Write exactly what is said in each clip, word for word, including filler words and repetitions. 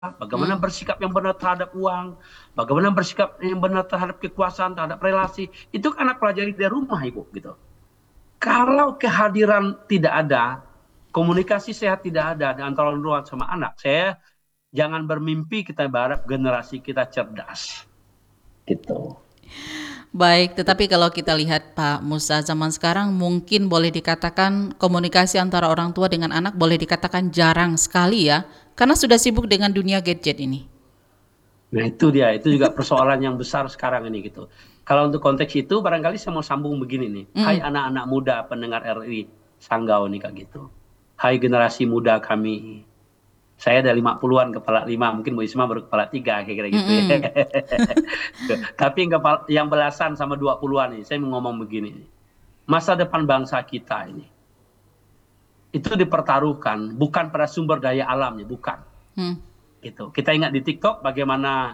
bagaimana Hmm. bersikap yang benar terhadap uang, bagaimana bersikap yang benar terhadap kekuasaan, terhadap relasi. Itu kan anak pelajari dari rumah, Ibu, gitu. Kalau kehadiran tidak ada, komunikasi sehat tidak ada di antara orang tua sama anak, saya jangan bermimpi kita berharap generasi kita cerdas, gitu. Baik, tetapi kalau kita lihat Pak Musa zaman sekarang mungkin boleh dikatakan komunikasi antara orang tua dengan anak boleh dikatakan jarang sekali ya, karena sudah sibuk dengan dunia gadget ini. Nah itu dia, itu juga persoalan yang besar sekarang ini gitu. Kalau untuk konteks itu, barangkali saya mau sambung begini nih. Hai Mm. anak-anak muda pendengar R I Sanggau nih Kak gitu. Hai generasi muda kami. Saya ada lima puluhan kepala lima, mungkin Bu Isma baru kepala tiga, kira-kira gitu ya. Mm-mm. Tapi yang, kepala- yang belasan sama dua puluhan nih, saya mau ngomong begini nih. Masa depan bangsa kita ini, itu dipertaruhkan bukan pada sumber daya alamnya, bukan. Mm. Gitu. Kita ingat di TikTok bagaimana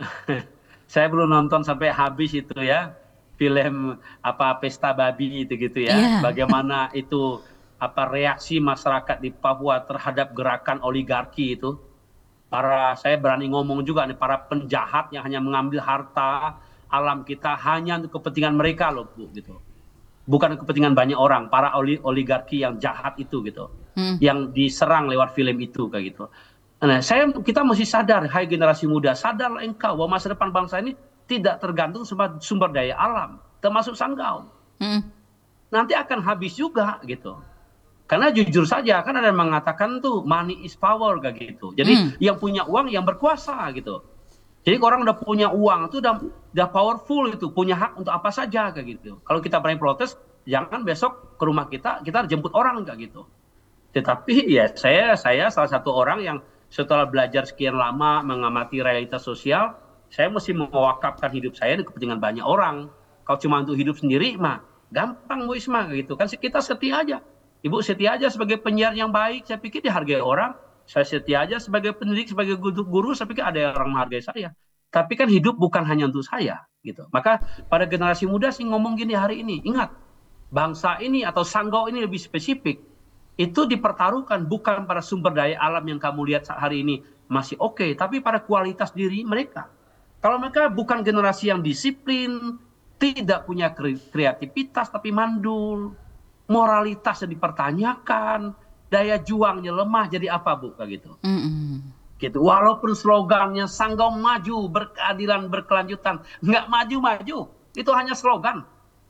saya belum nonton sampai habis itu ya film apa pesta babi itu gitu ya. Iya. Bagaimana itu apa reaksi masyarakat di Papua terhadap gerakan oligarki itu. Para saya berani ngomong juga nih para penjahat yang hanya mengambil harta alam kita hanya untuk kepentingan mereka loh Bu gitu. Bukan kepentingan banyak orang, para oli- oligarki yang jahat itu gitu. Mm. Yang diserang lewat film itu kayak gitu. Nah, saya kita mesti sadar, hai generasi muda, sadarlah engkau bahwa masa depan bangsa ini tidak tergantung sumber, sumber daya alam, termasuk Sanggau. Mm. Nanti akan habis juga gitu. Karena jujur saja, kan ada yang mengatakan tuh money is power kayak gitu. Jadi Mm. yang punya uang yang berkuasa gitu. Jadi orang udah punya uang itu udah, udah powerful itu, punya hak untuk apa saja kayak gitu. Kalau kita berani protes, jangan besok ke rumah kita, kita jemput orang kayak gitu. Tetapi ya saya saya salah satu orang yang setelah belajar sekian lama mengamati realitas sosial, saya mesti mewakafkan hidup saya di kepentingan banyak orang. Kalau cuma untuk hidup sendiri mah gampang Bu Isma gitu kan kita setia aja. Ibu setia aja sebagai penyiar yang baik, saya pikir dihargai orang. Saya setia aja sebagai pendidik, sebagai guru, saya pikir ada orang menghargai saya. Tapi kan hidup bukan hanya untuk saya gitu. Maka pada generasi muda sih ngomong gini hari ini, ingat bangsa ini atau Sanggau ini lebih spesifik itu dipertaruhkan bukan pada sumber daya alam yang kamu lihat hari ini masih oke, okay, tapi pada kualitas diri mereka. Kalau mereka bukan generasi yang disiplin, tidak punya kreativitas tapi mandul, moralitasnya dipertanyakan, daya juangnya lemah, jadi apa Bu kayak gitu? Mm-mm. Gitu. Walaupun slogannya Sanggau maju, berkeadilan, berkelanjutan, nggak maju-maju, itu hanya slogan.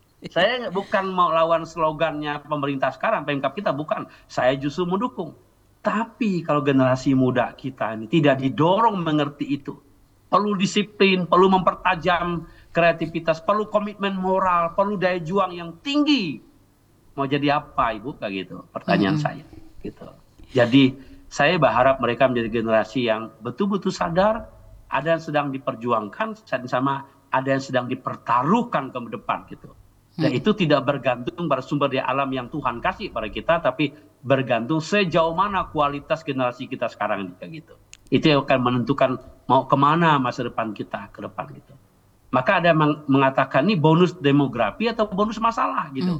Saya bukan mau lawan slogannya pemerintah sekarang, Pemkab kita bukan. Saya justru mendukung. Tapi kalau generasi muda kita ini tidak didorong mengerti itu, perlu disiplin, perlu mempertajam kreativitas, perlu komitmen moral, perlu daya juang yang tinggi. Mau jadi apa, Ibu? Kayak gitu. Pertanyaan Mm-mm. saya. Gitu. Jadi saya berharap mereka menjadi generasi yang betul-betul sadar ada yang sedang diperjuangkan sama ada yang sedang dipertaruhkan ke depan gitu. Dan Mm. itu tidak bergantung pada sumber daya alam yang Tuhan kasih pada kita, tapi bergantung sejauh mana kualitas generasi kita sekarang ini kayak gitu. Itu yang akan menentukan mau kemana masa depan kita ke depan gitu. Maka ada yang mengatakan ini bonus demografi atau bonus masalah Mm. gitu.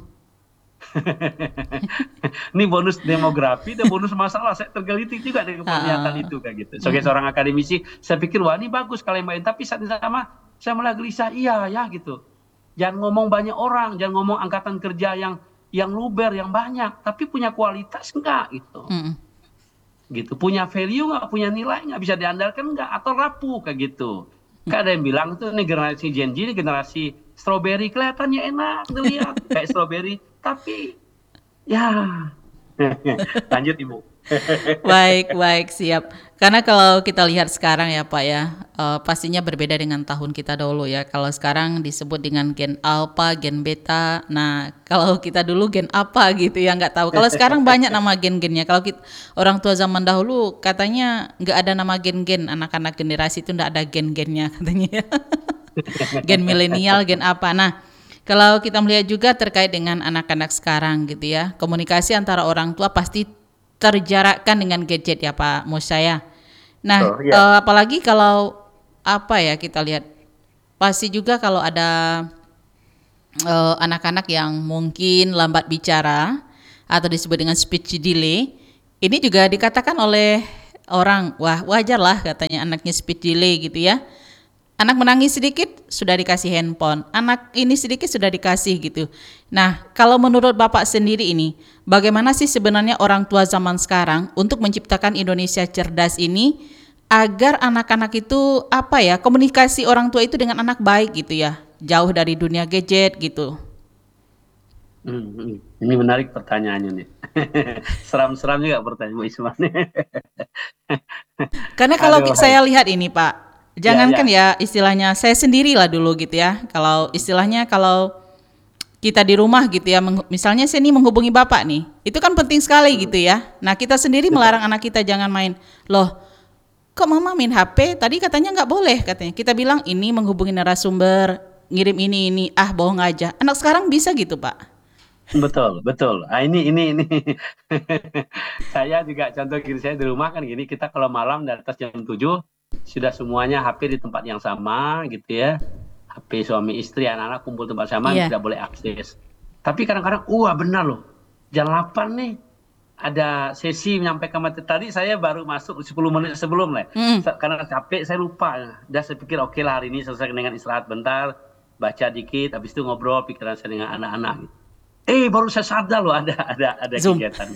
Ini bonus demografi dan bonus masalah. Saya tergelitik juga dengan pernyataan Ah. itu kayak gitu. Sebagai Mm-mm. seorang akademisi, saya pikir wah ini bagus kalau main. Tapi saat yang sama saya malah gelisah, iya ya gitu. Jangan ngomong banyak orang, jangan ngomong angkatan kerja yang yang luber, yang banyak, tapi punya kualitas enggak gitu. Mm-mm. Gitu. Punya value enggak, punya nilai enggak, bisa diandalkan enggak, atau rapuh kayak gitu. Kan ada yang bilang tuh ini generasi Gen Z, ini generasi strawberry, kelihatannya enak dilihat kayak strawberry, tapi ya lanjut Ibu. Baik, baik, siap. Karena kalau kita lihat sekarang ya Pak ya, eh, pastinya berbeda dengan tahun kita dahulu ya. Kalau sekarang disebut dengan gen alpha, gen beta. Nah, kalau kita dulu gen apa gitu ya nggak tahu. Kalau sekarang banyak nama gen-gennya. Kalau kita, orang tua zaman dahulu katanya nggak ada nama gen-gen. Anak-anak generasi itu nggak ada gen-gennya katanya. Gen milenial, gen apa. Nah, kalau kita melihat juga terkait dengan anak-anak sekarang gitu ya, komunikasi antara orang tua pasti terjarakkan dengan gadget ya Pak Musa ya. Nah, Oh ya. eh, apalagi kalau apa ya kita lihat pasti juga kalau ada eh, anak-anak yang mungkin lambat bicara atau disebut dengan speech delay, ini juga dikatakan oleh orang, wah wajar lah katanya anaknya speech delay gitu ya. Anak menangis sedikit sudah dikasih handphone, anak ini sedikit sudah dikasih gitu. Nah, kalau menurut Bapak sendiri ini, bagaimana sih sebenarnya orang tua zaman sekarang untuk menciptakan Indonesia cerdas ini agar anak-anak itu apa ya, komunikasi orang tua itu dengan anak baik gitu ya, jauh dari dunia gadget gitu. Hmm, hmm. Ini menarik pertanyaannya nih. Seram-seram juga pertanyaan Bu Isma nih. Karena kalau Aduh, saya lihat ini Pak, ya jangankan ya. ya istilahnya saya sendiri lah dulu gitu ya. Kalau istilahnya kalau kita di rumah gitu ya, meng- misalnya saya nih menghubungi Bapak nih, itu kan penting sekali Hmm, gitu ya. Nah kita sendiri betul. melarang anak kita jangan main. Loh, kok mama main H P? Tadi katanya nggak boleh katanya. Kita bilang ini menghubungi narasumber, ngirim ini ini, ah bohong aja. Anak sekarang bisa gitu Pak. Betul, betul. Ah, ini ini ini. Saya juga contoh gini, saya di rumah kan gini, kita kalau malam di atas jam tujuh sudah semuanya H P di tempat yang sama gitu ya. H P suami istri, anak-anak kumpul tempat sama, Iya. tidak boleh akses. Tapi kadang-kadang, wah benar loh, jam delapan nih ada sesi menyampaikan materi. Tadi saya baru masuk sepuluh menit sebelum lah. Mm. Sa- Karena capek, saya lupa. Dan saya pikir, oke lah hari ini selesai dengan istirahat bentar, baca dikit, habis itu ngobrol pikiran saya dengan anak-anak. Eh, baru saya sadar loh ada ada ada Zoom. kegiatan.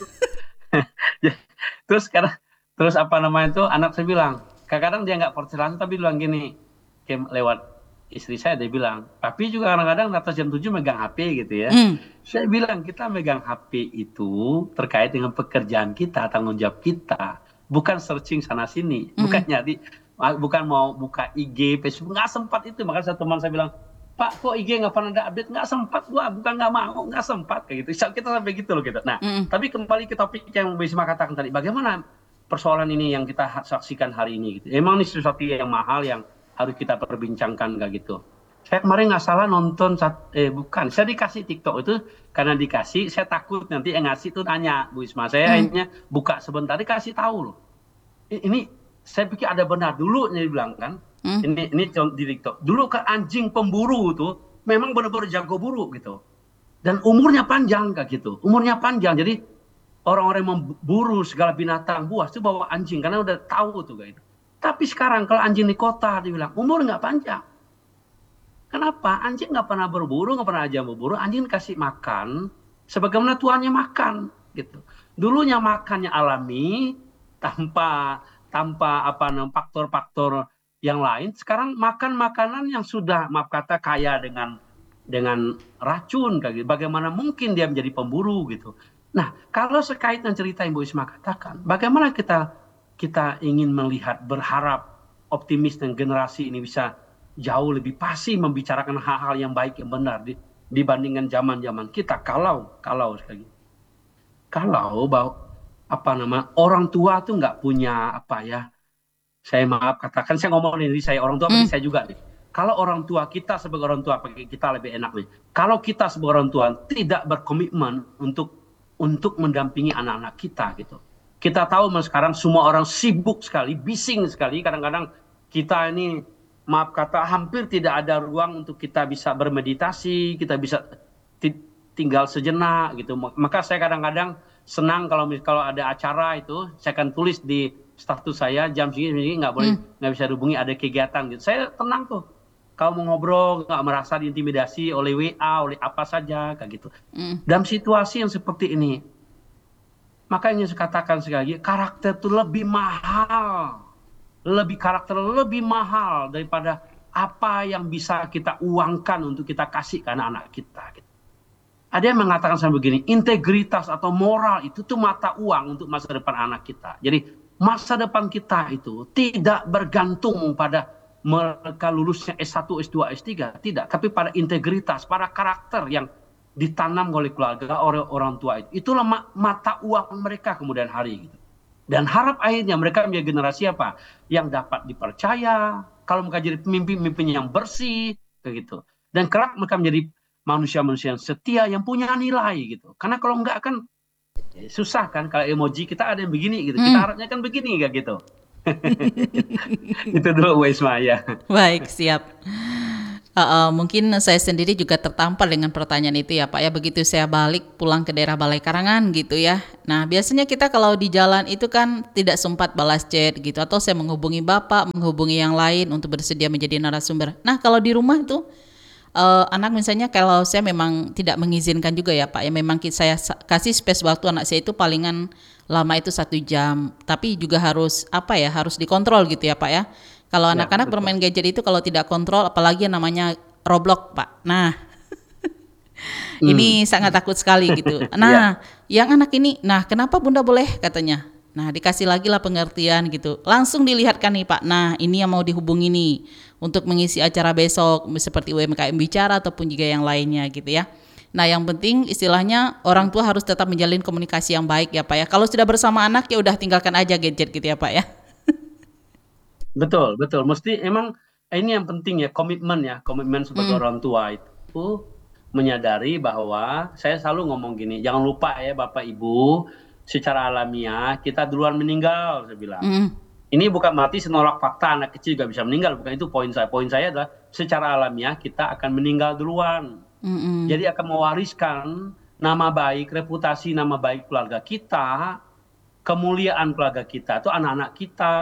Terus karena terus apa namanya itu anak saya bilang, kadang-kadang dia nggak percaya langsung tapi bilang gini, kayak lewat istri saya dia bilang, tapi juga kadang-kadang atas jam tujuh megang H P gitu ya. Mm. Saya bilang kita megang H P itu terkait dengan pekerjaan kita, tanggung jawab kita, bukan searching sana sini, bukan Mm. nyari, bukan mau buka I G, Facebook, nggak sempat itu. Makanya satu teman saya bilang, Pak, kok I G nggak pernah ada update? Nggak sempat, gua bukan nggak mau, nggak sempat kayak gitu. Kita sampai gitu loh gitu. Nah, Mm. tapi kembali ke topik yang Bisma katakan tadi, bagaimana persoalan ini yang kita ha- saksikan hari ini gitu. Emang ini sesuatu yang mahal yang harus kita perbincangkan kayak gitu. Saya kemarin nggak salah nonton, sat- eh bukan, saya dikasih TikTok itu karena dikasih, saya takut nanti yang ngasih itu nanya, Bu Isma. Saya Mm. akhirnya buka sebentar, dikasih tahu loh. I- Ini saya pikir ada benar dulu dia bilang kan. Mm. Ini ini contoh di TikTok. Dulu ke anjing pemburu tuh memang benar-benar jago buru gitu. Dan umurnya panjang kayak gitu. Umurnya panjang. Jadi orang-orang yang memburu segala binatang buas itu bawa anjing karena udah tahu tuh kayak gitu. Tapi sekarang kalau anjing di kota dibilang umur nggak panjang. Kenapa? Anjing nggak pernah berburu, nggak pernah aja berburu. Anjing kasih makan sebagaimana tuannya makan gitu. Dulunya makannya alami tanpa tanpa apa namanya faktor-faktor yang lain. Sekarang makan makanan yang sudah maaf kata kaya dengan dengan racun kayak gitu. Bagaimana mungkin dia menjadi pemburu gitu. Nah, kalau sekait dengan cerita yang Bu Isma katakan, bagaimana kita kita ingin melihat, berharap, optimis dan generasi ini bisa jauh lebih pasti membicarakan hal-hal yang baik yang benar di, dibandingkan zaman-zaman kita. Kalau kalau sekali lagi, kalau bahwa apa nama orang tua tuh nggak punya apa ya, saya maaf katakan saya ngomong diri saya orang tua Mm. bagi saya juga nih. Kalau orang tua kita sebagai orang tua bagi kita lebih enak nih. Kalau kita sebagai orang tua tidak berkomitmen untuk untuk mendampingi anak-anak kita gitu. Kita tahu mas sekarang semua orang sibuk sekali, bising sekali. Kadang-kadang kita ini maaf kata hampir tidak ada ruang untuk kita bisa bermeditasi, kita bisa ti- tinggal sejenak gitu. Maka saya kadang-kadang senang kalau mis- kalau ada acara itu saya akan tulis di status saya jam segini nggak boleh Mm. nggak bisa dihubungi ada kegiatan gitu. Saya tenang tuh. Kalau mau ngobrol nggak merasa diintimidasi oleh W A oleh apa saja kayak gitu. Mm. Dalam situasi yang seperti ini, makanya saya katakan sekali lagi karakter itu lebih mahal, lebih karakter lebih mahal daripada apa yang bisa kita uangkan untuk kita kasih ke anak-anak kita. Gitu. Ada yang mengatakan sama begini, integritas atau moral itu tuh mata uang untuk masa depan anak kita. Jadi masa depan kita itu tidak bergantung pada mereka lulusnya S satu, S dua, S tiga, tidak. Tapi pada integritas, pada karakter yang ditanam oleh keluarga, oleh orang tua itu. Itulah ma- mata uang mereka kemudian hari. Gitu. Dan harap akhirnya mereka menjadi generasi apa? Yang dapat dipercaya, kalau mereka jadi pemimpin-pemimpin yang bersih, begitu. Dan kelak mereka menjadi manusia-manusia yang setia, yang punya nilai gitu. Karena kalau enggak kan ya susah kan, kalau emoji kita ada yang begini gitu. Kita Mm. harapnya kan begini kayak gitu. Itu dulu Wisma ya. Baik, siap. Heeh, mungkin saya sendiri juga tertampar dengan pertanyaan itu ya Pak ya, begitu saya balik pulang ke daerah Balai Karangan gitu ya. Nah biasanya kita kalau di jalan itu kan tidak sempat balas chat gitu, atau saya menghubungi Bapak, menghubungi yang lain untuk bersedia menjadi narasumber. Nah kalau di rumah tuh eh, anak misalnya, kalau saya memang tidak mengizinkan juga ya Pak ya, memang ki- saya sa- kasih space waktu anak saya itu palingan lama itu satu jam, tapi juga harus apa ya, harus dikontrol gitu ya Pak ya. Kalau Ya, anak-anak betul. bermain gadget itu kalau tidak kontrol, apalagi yang namanya Roblox Pak. Nah Hmm. ini sangat takut sekali gitu. Ya, Nah yang anak ini, nah kenapa Bunda boleh katanya. Nah dikasih lagi lah pengertian gitu. Langsung dilihatkan nih Pak, nah ini yang mau dihubungi nih untuk mengisi acara besok seperti U M K M Bicara ataupun juga yang lainnya gitu ya. Nah yang penting istilahnya orang tua harus tetap menjalin komunikasi yang baik ya Pak ya. Kalau sudah bersama anak ya udah tinggalkan aja gadget gitu ya Pak ya. betul, betul. Mesti emang ini yang penting ya, komitmen ya, komitmen sebagai Mm, orang tua itu menyadari bahwa saya selalu ngomong gini, jangan lupa ya Bapak Ibu, secara alamiah kita duluan meninggal, saya bilang. mm, Ini bukan berarti senolak fakta anak kecil juga bisa meninggal, bukan itu poin saya. Poin saya adalah secara alamiah kita akan meninggal duluan. mm, mm, Jadi akan mewariskan nama baik, reputasi nama baik keluarga kita, kemuliaan keluarga kita itu anak-anak kita.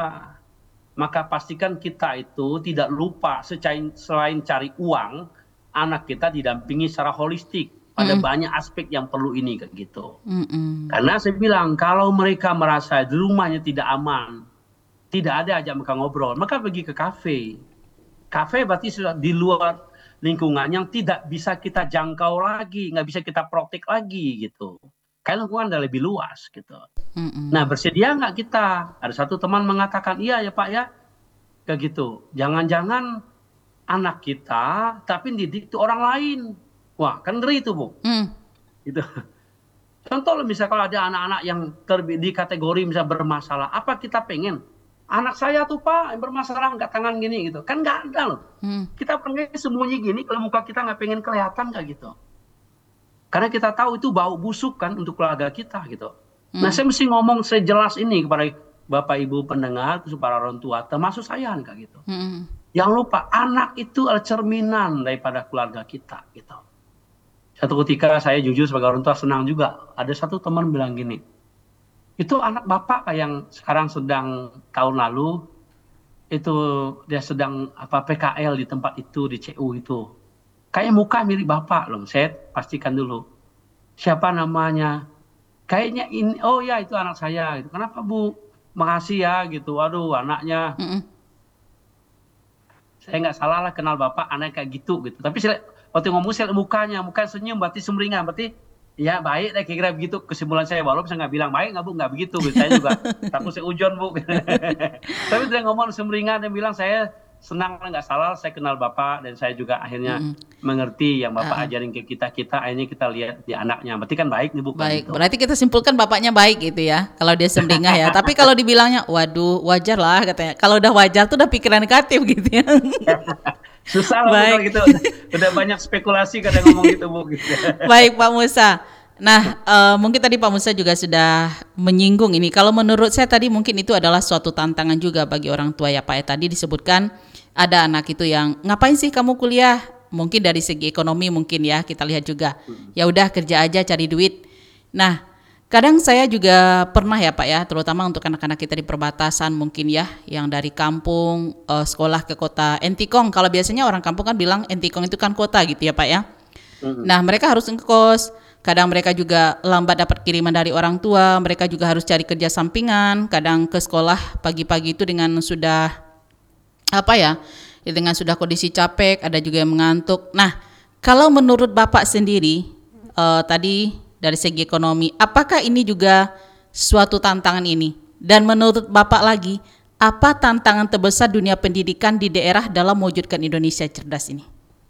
Maka pastikan kita itu tidak lupa secain- selain cari uang, anak kita didampingi secara holistik. Ada mm, banyak aspek yang perlu ini kayak gitu. mm, mm. Karena saya bilang kalau mereka merasa di rumahnya tidak aman, tidak ada ajak mereka ngobrol, maka pergi ke kafe. Kafe berarti sudah di luar lingkungan yang tidak bisa kita jangkau lagi, nggak bisa kita protek lagi gitu. Karena lingkungan udah lebih luas gitu. Nah, Mm-mm. bersedia nggak kita? Ada satu teman mengatakan, iya ya Pak ya, kayak gitu. Jangan-jangan anak kita tapi didik tuh orang lain. Wah, kan ngeri itu Bu. Mm. Gitu. Contoh loh, misalnya kalau ada anak-anak yang terbi- di kategori misalnya bermasalah, apa kita pengen? Anak saya tuh Pak yang bermasalah nggak tangan gini gitu. Kan nggak ada loh. Mm. Kita pengen sembunyi gini kalau muka kita nggak pengen kelihatan kayak gitu. Karena kita tahu itu bau busuk kan untuk keluarga kita gitu. Nah Mm. saya mesti ngomong sejelas ini kepada Bapak Ibu pendengar, terus para orang tua, termasuk saya nih, kayak gitu. Mm. Jangan lupa anak itu adalah cerminan daripada keluarga kita gitu. Satu ketika saya jujur sebagai orang tua senang juga. Ada satu teman bilang gini, itu anak bapak yang sekarang sedang tahun lalu itu dia sedang apa P K L di tempat itu di C U itu. Kayak muka mirip bapak loh. Saya pastikan dulu. Siapa namanya? Kayaknya ini, oh ya itu anak saya. Gitu. Kenapa Bu? Makasih ya gitu. Waduh anaknya. Mm. Saya nggak salah lah kenal bapak anak kayak gitu gitu. Tapi saya, waktu ngomong saya lihat mukanya, muka senyum berarti sumringah. Berarti ya baik deh kira-kira begitu kesimpulan saya. Walaupun saya nggak bilang baik nggak Bu, nggak begitu. Gitu. Saya juga takut saya ujon Bu. Tapi dia ngomong sumringah dan bilang saya senang nggak salah saya kenal bapak dan saya juga akhirnya Mm. mengerti yang bapak Ah, ajarin ke kita kita akhirnya kita lihat di anaknya. Berarti kan baik nih Bu kalau baik, gitu. berarti kita simpulkan bapaknya baik gitu ya. Kalau dia sumringah ya. Tapi kalau dibilangnya, waduh, wajar lah katanya. Kalau udah wajar tuh udah pikiran negatif gitu ya. Susah lah Bu kalau Baik. gitu. Udah banyak spekulasi kadang ngomong gitu Bu. Gitu. Baik Pak Musa. Nah, eh, mungkin tadi Pak Musa juga sudah menyinggung ini. Kalau menurut saya tadi mungkin itu adalah suatu tantangan juga bagi orang tua ya Pak. Ya, tadi disebutkan ada anak itu yang ngapain sih kamu kuliah? Mungkin dari segi ekonomi mungkin ya kita lihat juga. Ya udah kerja aja cari duit. Nah, kadang saya juga pernah ya Pak ya, terutama untuk anak-anak kita di perbatasan mungkin ya, yang dari kampung eh, sekolah ke kota Entikong. Kalau biasanya orang kampung kan bilang Entikong itu kan kota gitu ya Pak ya. Mm-mm. Nah, mereka harus ngekos. Kadang mereka juga lambat dapat kiriman dari orang tua. Mereka juga harus cari kerja sampingan. Kadang ke sekolah pagi-pagi itu dengan sudah apa ya? Dengan sudah kondisi capek, ada juga yang mengantuk. Nah, kalau menurut Bapak sendiri eh, tadi dari segi ekonomi, apakah ini juga suatu tantangan ini? Dan menurut Bapak lagi, apa tantangan terbesar dunia pendidikan di daerah dalam mewujudkan Indonesia cerdas ini?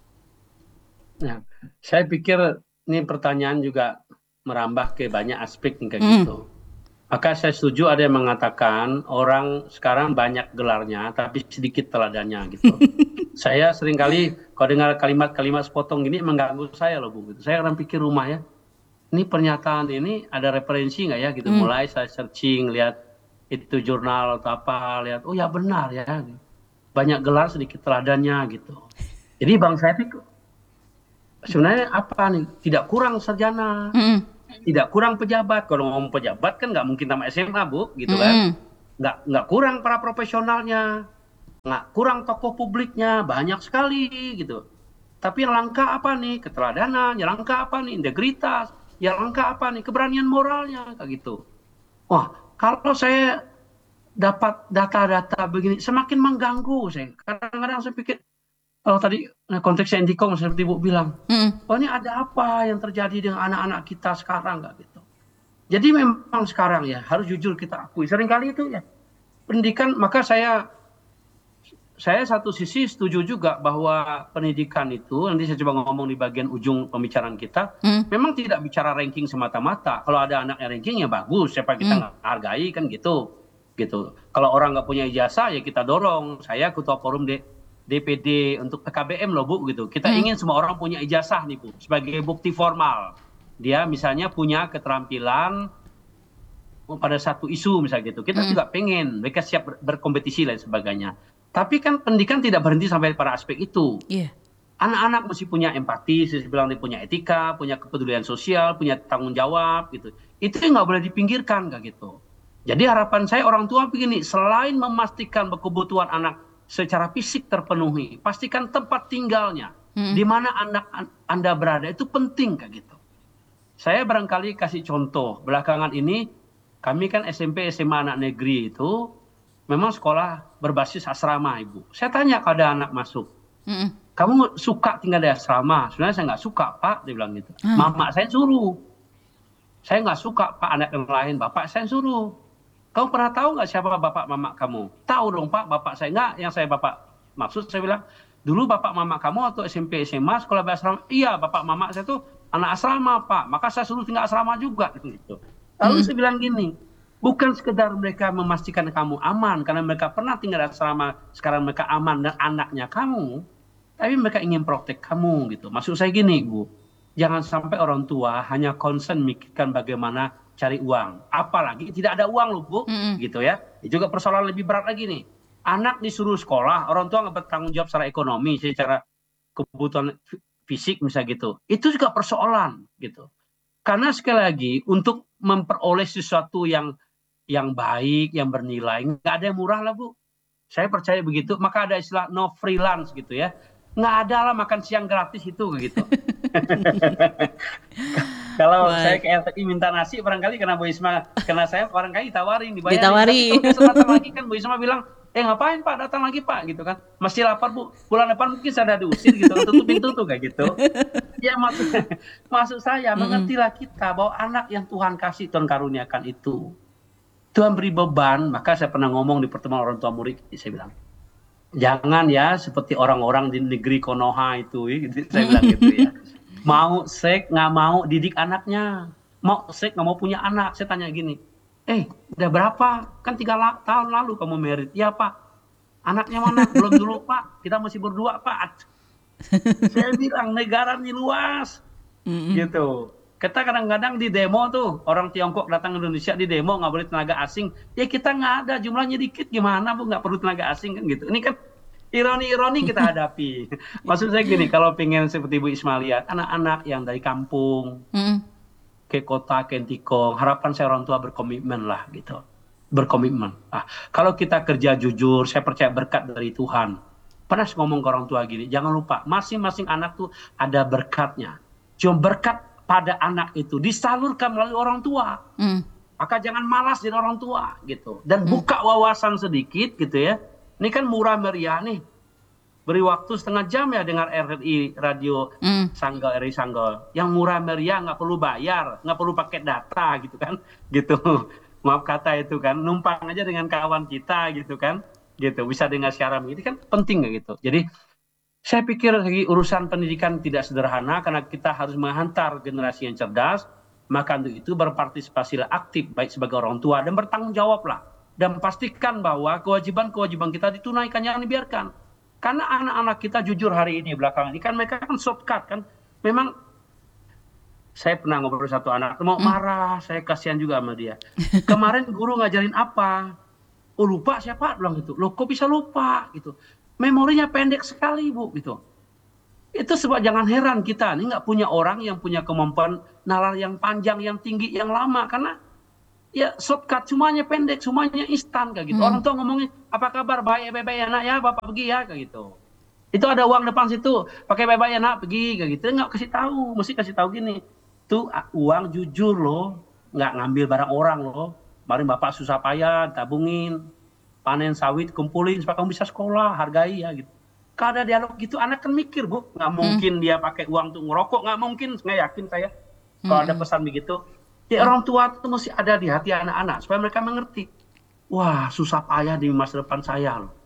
Nah, saya pikir ini pertanyaan juga merambah ke banyak aspek nih kayak Hmm. gitu. Maka saya setuju ada yang mengatakan orang sekarang banyak gelarnya tapi sedikit teladannya gitu. Saya seringkali kalau dengar kalimat-kalimat sepotong gini mengganggu saya loh Bu. Gitu. Saya kadang pikir rumah ya, ini pernyataan ini ada referensi nggak ya gitu. Hmm. Mulai saya searching lihat itu jurnal atau apa, lihat oh ya benar ya. Banyak gelar sedikit teladannya gitu. Jadi Bang Syafik sebenarnya apa nih? Tidak kurang sarjana, Mm-mm. tidak kurang pejabat. Kalau ngomong pejabat kan nggak mungkin tamat S M A, Bu, gitu kan? Mm-mm. Nggak nggak kurang para profesionalnya, nggak kurang tokoh publiknya, banyak sekali gitu. Tapi yang langka apa nih? Keteladanan. Yang langka apa nih? Integritas. Yang langka apa nih? Keberanian moralnya, kayak gitu. Wah, kalau saya dapat data-data begini, semakin mengganggu saya. Kadang-kadang saya pikir, kalau tadi nah, konteksnya Indicom seperti Ibu bilang, Mm-mm. oh ini ada apa yang terjadi dengan anak-anak kita sekarang, nggak gitu. Jadi memang sekarang ya harus jujur kita akui. Seringkali itu ya pendidikan, maka saya saya satu sisi setuju juga bahwa pendidikan itu, nanti saya coba ngomong di bagian ujung pembicaraan kita, Mm. memang tidak bicara ranking semata-mata. Kalau ada anak yang ranking ya bagus, siapa kita Mm. hargai kan gitu. Gitu. Kalau orang nggak punya ijazah ya kita dorong. Saya ketua forum D, DPD untuk P K B M loh Bu gitu. Kita Mm. ingin semua orang punya ijazah nih Bu sebagai bukti formal. Dia misalnya punya keterampilan pada satu isu misalnya gitu. Kita Mm. juga pengen mereka siap ber- berkompetisi dan sebagainya. Tapi kan pendidikan tidak berhenti sampai pada aspek itu. Iya. Anak-anak mesti punya empati, saya bilang dia punya etika, punya kepedulian sosial, punya tanggung jawab gitu. Itu nggak boleh dipinggirkan kayak gitu. Jadi harapan saya orang tua begini, selain memastikan kebutuhan anak secara fisik terpenuhi, pastikan tempat tinggalnya, Mm. di mana anak an- Anda berada itu penting kayak gitu. Saya barangkali kasih contoh, belakangan ini kami kan S M P S M A anak negeri itu memang sekolah berbasis asrama, Ibu. Saya tanya pada anak masuk, Mm-mm. kamu suka tinggal di asrama? Sebenarnya saya nggak suka, Pak, dia bilang gitu. Ah. Mama saya suruh. Saya nggak suka, Pak, anak yang lain. Bapak saya suruh. Kamu pernah tahu nggak siapa bapak mama kamu? Tahu dong, Pak, bapak saya. Nggak, yang saya bapak maksud, saya bilang, dulu bapak mama kamu atau S M P S M A sekolah berasrama? Iya, bapak mama saya tuh anak asrama, Pak. Maka saya suruh tinggal asrama juga. Gitu. Lalu Mm. saya bilang gini, bukan sekedar mereka memastikan kamu aman, karena mereka pernah tinggal di asrama, sekarang mereka aman dan anaknya kamu, tapi mereka ingin protek kamu gitu. Maksud saya gini, Bu, jangan sampai orang tua hanya concern mikirkan bagaimana cari uang. Apalagi tidak ada uang loh, Bu, Mm-mm. gitu ya. Itu juga persoalan lebih berat lagi nih. Anak disuruh sekolah, orang tua nggak bertanggung jawab secara ekonomi, secara kebutuhan f- fisik misalnya gitu. Itu juga persoalan gitu. Karena sekali lagi untuk memperoleh sesuatu yang yang baik, yang bernilai, nggak ada yang murah lah, Bu. Saya percaya begitu. Maka ada istilah no freelance gitu ya. Nggak ada lah makan siang gratis itu gitu. Kalau saya Baik. ke L T I minta nasi, barangkali kena Bu Isma, kena saya barangkali ditawarin, dibayarin. Ditawari. Tapi kalau besok datang lagi kan Bu Isma bilang, eh ngapain Pak datang lagi Pak gitu kan. Masih lapar Bu, bulan depan mungkin saya ada diusir gitu, tutup pintu tuh kayak gitu. Ya maksud, maksud saya, Mm-mm. mengertilah kita bahwa anak yang Tuhan kasih, Tuhan karuniakan itu. Tuhan beri beban, maka saya pernah ngomong di pertemuan orang tua murid, saya bilang, jangan ya seperti orang-orang di negeri Konoha itu, gitu, saya bilang gitu ya. Mau sek nggak mau didik anaknya, mau sek nggak mau punya anak. Saya tanya gini, eh udah berapa? Kan tiga la- tahun lalu kamu merit, ya Pak. Anaknya mana? Belum dulu Pak, kita masih berdua Pak. Saya bilang negara ini luas, Mm-mm. gitu. Kita kadang-kadang di demo tuh, orang Tiongkok datang ke Indonesia di demo, nggak boleh tenaga asing. Ya kita nggak ada, jumlahnya dikit, gimana Bu, nggak perlu tenaga asing kan gitu. Ini kan ironi-ironi kita hadapi. Maksud saya gini, kalau pengen seperti Bu Isma lihat, anak-anak yang dari kampung Mm-mm. ke kota, ke Entikong, harapan saya orang tua berkomitmen lah gitu. Berkomitmen. Ah, kalau kita kerja jujur, saya percaya berkat dari Tuhan. Pernah saya ngomong ke orang tua gini, jangan lupa, masing-masing anak tuh ada berkatnya. Cuma berkat pada anak itu disalurkan melalui orang tua. Mm. Maka jangan malas jadi orang tua gitu. Dan buka wawasan sedikit gitu ya. Ini kan murah meriah nih. Beri waktu setengah jam ya dengar R R I radio Mm. Sanggol, R R I Sanggol. Yang murah meriah, nggak perlu bayar, nggak perlu pakai data gitu kan. Gitu. Maaf kata itu kan, numpang aja dengan kawan kita gitu kan. Gitu, bisa dengar siaran ini kan penting nggak gitu. Jadi saya pikir lagi urusan pendidikan tidak sederhana karena kita harus menghantar generasi yang cerdas. Maka untuk itu berpartisipasilah aktif baik sebagai orang tua dan bertanggung jawablah. Dan pastikan bahwa kewajiban-kewajiban kita ditunaikan, jangan dibiarkan. Karena anak-anak kita jujur hari ini belakangan ini kan mereka kan shortcut kan. Memang saya pernah ngobrol satu anak, mau marah, saya kasihan juga sama dia. Kemarin guru ngajarin apa? Oh lupa siapa bilang gitu. Loh kok bisa lupa gitu. Memorinya pendek sekali Bu gitu. Itu sebab jangan heran kita ini nggak punya orang yang punya kemampuan nalar yang panjang, yang tinggi, yang lama. Karena ya shortcut, semuanya pendek, semuanya instan kayak gitu. Orang Mm-mm. tua ngomongin, apa kabar, baik, baik, baik, anak ya, bapak pergi ya, kayak gitu. Itu ada uang depan situ, pakai baik, baik, anak pergi, kayak gitu. Nggak kasih tahu, mesti kasih tahu gini. Tuh uang jujur loh, nggak ngambil barang orang loh. Kemarin bapak susah payah, tabungin, panen sawit, kumpulin supaya kamu bisa sekolah, hargai ya gitu. Kalau ada dialog gitu, anak kan mikir, Bu. Nggak Mm-mm. mungkin dia pakai uang untuk ngerokok, nggak mungkin, nggak yakin saya. Kalau ada Mm-mm. pesan begitu, ya orang tua itu mesti ada di hati anak-anak supaya mereka mengerti. Wah, susah payah di masa depan saya loh.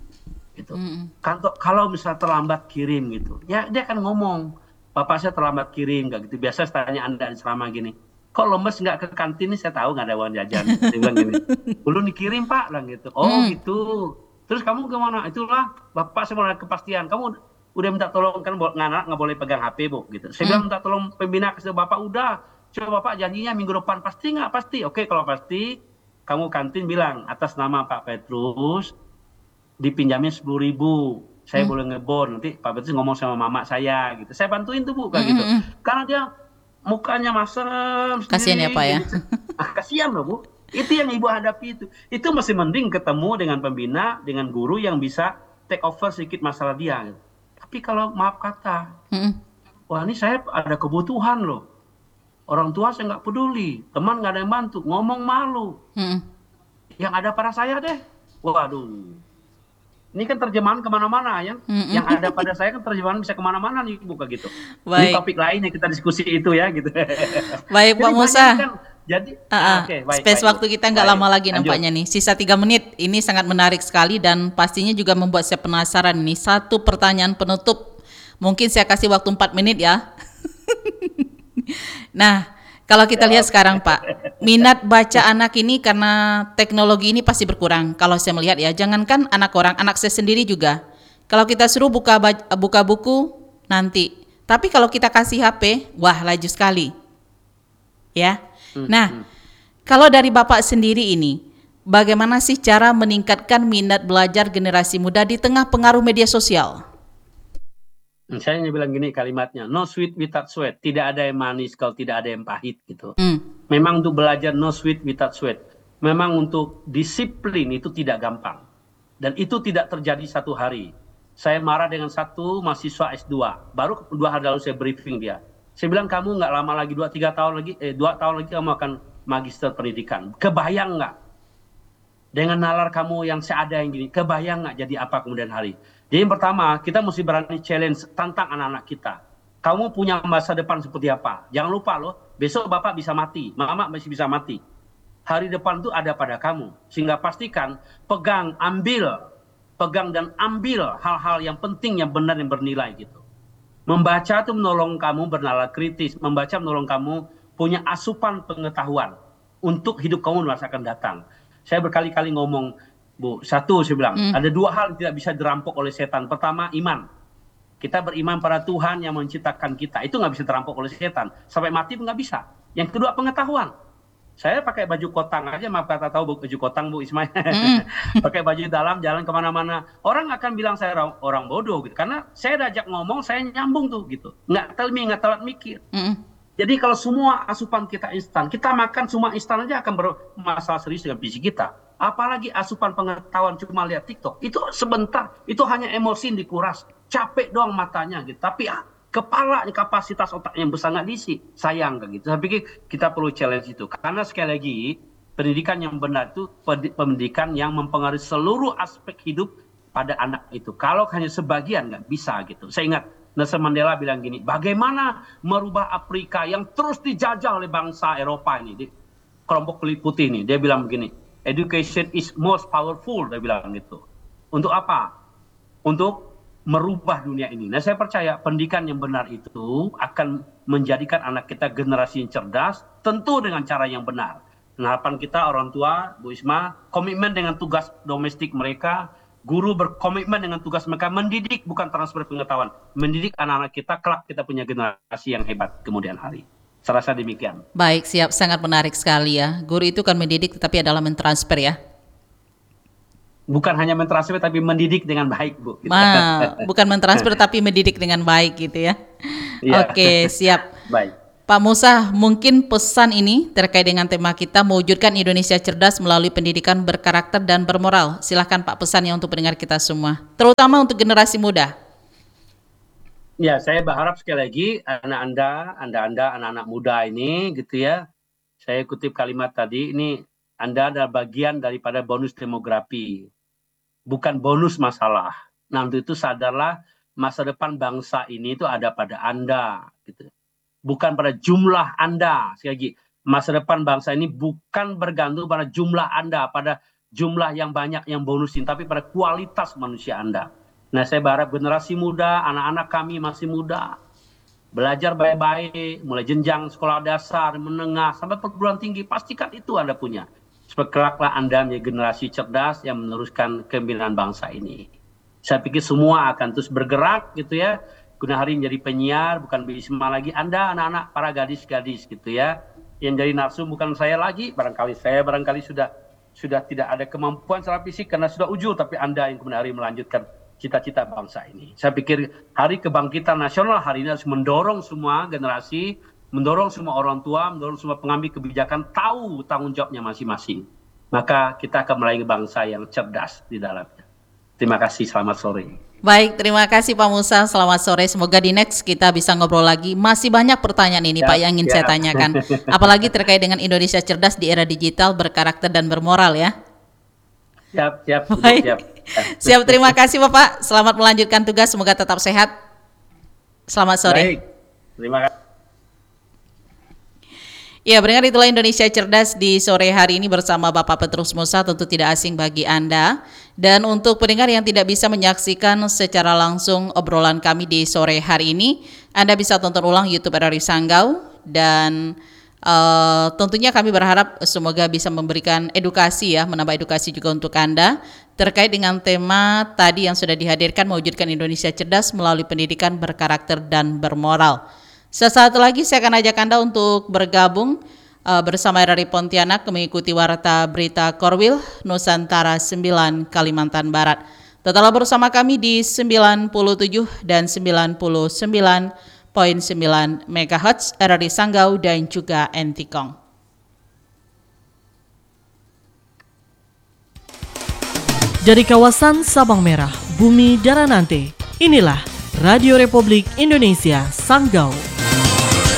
Gitu. Mm-mm. Kantor, kalau misalnya terlambat kirim gitu, ya dia akan ngomong, bapak saya terlambat kirim, gak gitu. Biasa saya tanya anda selama gini, kok lemes nggak ke kantin nih? Saya tahu nggak ada uang jajan. Saya bilang gini, belum dikirim pak, bilang gitu. Oh Mm. gitu. Terus kamu kemana? Itulah bapak saya mau ada kepastian. Kamu udah minta tolong kan, bo- anak nggak boleh pegang H P bu, gitu. Saya Mm. bilang minta tolong pembina kasih bapak udah. Coba bapak janjinya minggu depan pasti nggak pasti. Oke kalau pasti, kamu kantin bilang atas nama Pak Petrus dipinjamin sepuluh ribu, saya Mm. boleh ngebon, nanti Pak Petrus ngomong sama mama saya gitu, saya bantuin tuh bu kayak gitu, Mm-mm. karena dia mukanya masam Kasihan ya sendiri Pak ya. gitu. Ah, kasihan loh bu, itu yang ibu hadapi. Itu itu masih mending ketemu dengan pembina, dengan guru yang bisa take over sedikit masalah dia gitu. Tapi kalau maaf kata, Mm-mm. wah ini saya ada kebutuhan loh, orang tua saya nggak peduli, teman nggak ada yang bantu, ngomong malu, Mm-mm. yang ada pada saya deh, waduh. Ini kan terjemahan kemana-mana ya. Mm-mm. Yang ada pada saya kan terjemahan bisa kemana-mana nih buka gitu. Ini Baik, topik lain yang kita diskusi itu ya gitu. baik Pak Jadi banyak Musa. kan. Jadi, Ah, ah, ah. oke baik Space baik Bu. waktu kita nggak Baik, lama lagi lanjut. nampaknya nih. Sisa tiga menit. Ini sangat menarik sekali dan pastinya juga membuat saya penasaran nih. Satu pertanyaan penutup. Mungkin saya kasih waktu empat menit ya. Nah, kalau kita lihat sekarang Pak, minat baca anak ini karena teknologi ini pasti berkurang. Kalau saya melihat ya, jangankan anak orang, anak saya sendiri juga. Kalau kita suruh buka ba- buka buku nanti. Tapi kalau kita kasih H P, wah laju sekali. Ya. Hmm, Nah, hmm. kalau dari Bapak sendiri ini, bagaimana sih cara meningkatkan minat belajar generasi muda di tengah pengaruh media sosial? Hmm, Saya hanya bilang gini kalimatnya, no sweet without sweat. Tidak ada yang manis kalau tidak ada yang pahit gitu. Hmm. Memang untuk belajar no sweet without sweat. Memang untuk disiplin itu tidak gampang. Dan itu tidak terjadi satu hari. Saya marah dengan satu mahasiswa S dua. Baru dua hari lalu saya briefing dia. Saya bilang kamu nggak lama lagi, dua tiga tahun lagi, eh dua tahun lagi kamu akan magister pendidikan. Kebayang nggak? Dengan nalar kamu yang seada yang gini, kebayang nggak jadi apa kemudian hari? Jadi yang pertama, kita mesti berani challenge, tantang anak-anak kita. Kamu punya masa depan seperti apa? Jangan lupa loh, besok bapak bisa mati, mama masih bisa mati. Hari depan itu ada pada kamu. Sehingga pastikan, pegang, ambil, pegang dan ambil hal-hal yang penting, yang benar, yang bernilai gitu. Membaca itu menolong kamu bernalar kritis, membaca menolong kamu punya asupan pengetahuan untuk hidup kamu di masa akan datang. Saya berkali-kali ngomong, Bu, satu saya bilang, Hmm. ada dua hal yang tidak bisa dirampok oleh setan. Pertama, iman. Kita beriman pada Tuhan yang menciptakan kita. Itu nggak bisa dirampok oleh setan. Sampai mati pun nggak bisa. Yang kedua, pengetahuan. Saya pakai baju kotang aja, maaf kata tahu Bu, baju kotang Bu Ismail. Hmm. Pakai baju dalam, jalan kemana-mana. Orang akan bilang saya orang, orang bodoh gitu. Karena saya diajak ngomong, saya nyambung tuh gitu. Nggak telmi, nggak telat mikir. Hmm. Jadi kalau semua asupan kita instan, kita makan semua instan aja akan bermasalah serius dengan fisik kita. Apalagi asupan pengetahuan cuma lihat TikTok. Itu sebentar, itu hanya emosi yang dikuras. Capek doang matanya gitu. Tapi ah, kepala, kapasitas otak yang besar nggak diisi. Sayang kayak gitu. Saya pikir kita perlu challenge itu. Karena sekali lagi, pendidikan yang benar itu pendidikan yang mempengaruhi seluruh aspek hidup pada anak itu. Kalau hanya sebagian nggak bisa gitu. Saya ingat Nelson Mandela bilang gini, bagaimana merubah Afrika yang terus dijajah oleh bangsa Eropa ini, di kelompok kulit putih ini. Dia bilang begini, education is most powerful, dia bilang gitu. Untuk apa? Untuk merubah dunia ini. Nah saya percaya pendidikan yang benar itu akan menjadikan anak kita generasi yang cerdas, tentu dengan cara yang benar. Nah, harapan kita orang tua, Bu Isma, komitmen dengan tugas domestik mereka, guru berkomitmen dengan tugas mereka, mendidik bukan transfer pengetahuan, mendidik anak-anak kita, kelak kita punya generasi yang hebat kemudian hari. Saya rasa demikian. Baik, siap. Sangat menarik sekali ya. Guru itu kan mendidik tetapi adalah mentransfer ya. Bukan hanya mentransfer tapi mendidik dengan baik, Bu. Gitu. Ma, bukan mentransfer tapi mendidik dengan baik gitu ya. Iya. Oke, siap. Baik. Pak Musa, mungkin pesan ini terkait dengan tema kita mewujudkan Indonesia cerdas melalui pendidikan berkarakter dan bermoral. Silahkan Pak pesannya untuk pendengar kita semua, terutama untuk generasi muda. Ya, saya berharap sekali lagi anak Anda, Anda-Anda, anak-anak muda ini gitu ya. Saya kutip kalimat tadi, ini Anda adalah bagian daripada bonus demografi. Bukan bonus masalah. Nah, untuk itu sadarlah masa depan bangsa ini itu ada pada Anda. Gitu. Bukan pada jumlah Anda. Sekali lagi, masa depan bangsa ini bukan bergantung pada jumlah Anda, pada jumlah yang banyak yang bonusin, tapi pada kualitas manusia Anda. Nah, saya berharap generasi muda, anak-anak kami masih muda, belajar baik-baik, mulai jenjang sekolah dasar, menengah, sampai perguruan tinggi, pastikan itu Anda punya. Supaya kelaklah Anda menjadi generasi cerdas yang meneruskan kepemimpinan bangsa ini. Saya pikir semua akan terus bergerak gitu ya. Guna hari menjadi penyiar, bukan Bisma lagi. Anda anak-anak, para gadis-gadis gitu ya. Yang jadi narsum bukan saya lagi, barangkali saya barangkali sudah sudah tidak ada kemampuan secara fisik karena sudah ujul, tapi Anda yang kemudian hari melanjutkan cita-cita bangsa ini. Saya pikir hari kebangkitan nasional hari ini harus mendorong semua generasi, mendorong semua orang tua, mendorong semua pengambil kebijakan tahu tanggung jawabnya masing-masing. Maka kita akan melayani bangsa yang cerdas di dalamnya. Terima kasih, selamat sore. Baik, terima kasih Pak Musa, selamat sore. Semoga di next kita bisa ngobrol lagi. Masih banyak pertanyaan ini Ya, Pak yang ingin ya. saya tanyakan. Apalagi terkait dengan Indonesia cerdas di era digital, berkarakter dan bermoral ya. Siap, siap, Baik. siap. Siap, terima kasih Bapak. Selamat melanjutkan tugas, semoga tetap sehat. Selamat sore. Baik, terima kasih. Ya, pendengar, itulah Indonesia Cerdas di sore hari ini bersama Bapak Petrus Musa, tentu tidak asing bagi Anda. Dan untuk pendengar yang tidak bisa menyaksikan secara langsung obrolan kami di sore hari ini, Anda bisa tonton ulang YouTube R R I Sanggau. Dan uh, tentunya kami berharap semoga bisa memberikan edukasi ya, menambah edukasi juga untuk Anda terkait dengan tema tadi yang sudah dihadirkan, mewujudkan Indonesia Cerdas melalui pendidikan berkarakter dan bermoral. Sesaat lagi saya akan ajak Anda untuk bergabung uh, bersama R R I Pontianak mengikuti Warta Berita Korwil Nusantara sembilan Kalimantan Barat. Tetaplah bersama kami di sembilan puluh tujuh dan sembilan puluh sembilan koma sembilan megahertz R R I Sanggau dan juga Entikong. Dari kawasan Sabang Merah, Bumi Daranante, inilah Radio Republik Indonesia Sanggau.